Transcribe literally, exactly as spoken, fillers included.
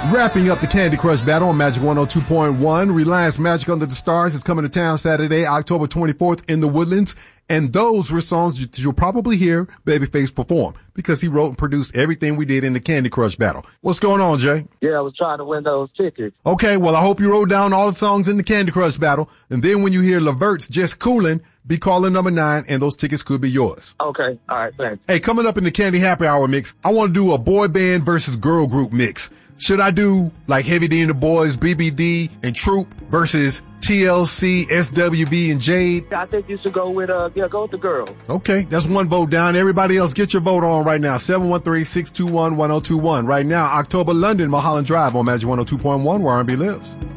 Wrapping up the Candy Crush battle on Magic one oh two point one. Reliance Magic Under the Stars is coming to town Saturday, October twenty-fourth in the Woodlands. And those were songs you, you'll probably hear Babyface perform because he wrote and produced everything we did in the Candy Crush battle. What's going on, Jay? Yeah, I was trying to win those tickets. Okay, well, I hope you wrote down all the songs in the Candy Crush battle. And then when you hear Levert's Just Coolin', be calling number nine and those tickets could be yours. Okay, all right, thanks. Hey, coming up in the Candy Happy Hour mix, I want to do a boy band versus girl group mix. Should I do like Heavy D and the Boys, B B D and Troop versus T L C, S W B and Jade? I think you should go with, uh, yeah, go with the girls. Okay, that's one vote down. Everybody else, get your vote on right now. seven one three, six two one, one oh two one. Right now, October London, Mulholland Drive on Magic one oh two point one, where R and B lives.